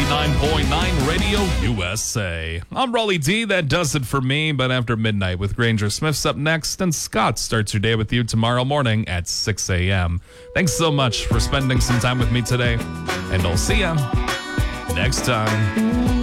99.9 Radio USA. I'm Raleigh D. That does it for me, but after midnight with Granger Smith's up next, and Scott starts your day with you tomorrow morning at 6 a.m. Thanks so much for spending some time with me today, and I'll see ya next time.